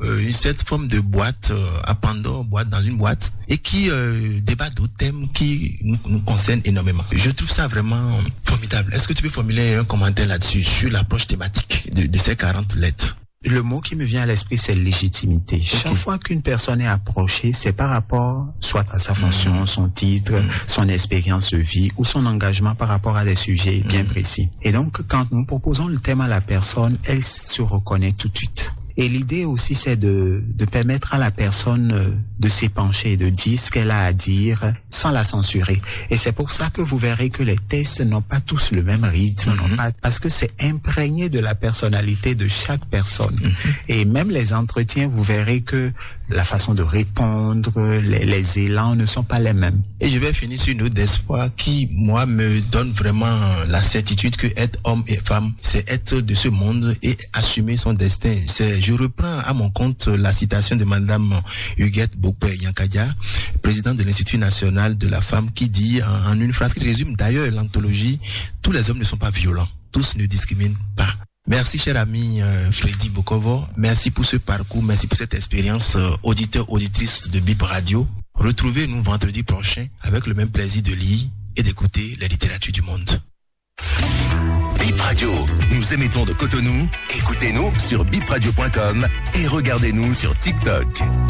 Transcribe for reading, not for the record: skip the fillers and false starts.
cette forme de boîte à Pandore, dans une boîte, et qui débat d'autres thèmes qui nous concernent énormément. Je trouve ça vraiment formidable. Est-ce que tu peux formuler un commentaire là-dessus, sur l'approche thématique de ces 40 lettres? Le mot qui me vient à l'esprit, c'est légitimité. Chaque fois qu'une personne est approchée, c'est par rapport soit à sa fonction, son titre, son expérience de vie ou son engagement par rapport à des sujets bien précis. Et donc, quand nous proposons le thème à la personne, elle se reconnaît tout de suite. Et l'idée aussi, c'est de permettre à la personne de s'épancher, de dire ce qu'elle a à dire sans la censurer. Et c'est pour ça que vous verrez que les textes n'ont pas tous le même rythme, parce que c'est imprégné de la personnalité de chaque personne. Et même les entretiens, vous verrez que la façon de répondre, les élans ne sont pas les mêmes. Et je vais finir sur une note d'espoir qui, moi, me donne vraiment la certitude que être homme et femme, c'est être de ce monde et assumer son destin. Je reprends à mon compte la citation de Madame Huguette Bokpe-Yankadia, présidente de l'Institut national de la femme, qui dit en une phrase qui résume d'ailleurs l'anthologie: tous les hommes ne sont pas violents, tous ne discriminent pas. Merci cher ami Freddy Bokovo, merci pour ce parcours, merci pour cette expérience auditeur-auditrice de BIP Radio. Retrouvez-nous vendredi prochain avec le même plaisir de lire et d'écouter la littérature du monde. BIP Radio, nous émettons de Cotonou. Écoutez-nous sur bipradio.com et regardez-nous sur TikTok.